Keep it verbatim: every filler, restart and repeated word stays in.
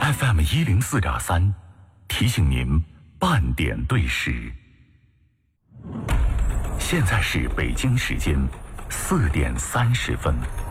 F M 一零四点三，提醒您半点对时。现在是北京时间四点三十分。